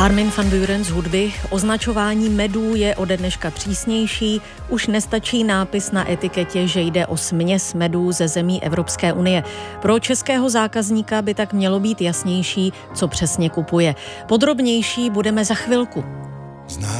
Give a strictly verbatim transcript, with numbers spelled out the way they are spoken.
Armin van Buuren z hudby. Označování medů je ode dneška přísnější. Už nestačí nápis na etiketě, že jde o směs medů ze zemí Evropské unie. Pro českého zákazníka by tak mělo být jasnější, co přesně kupuje. Podrobnější budeme za chvilku.